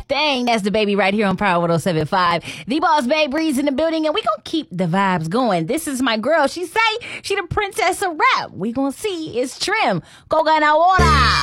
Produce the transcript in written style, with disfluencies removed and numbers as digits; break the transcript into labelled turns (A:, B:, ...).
A: thing. That's the baby right here on Power 107.5. The Boss Babe Breeze in the building, and we gonna keep the vibes going. This is my girl. She say she the princess of rap. We gonna see it's Trim. Coca en Ahora.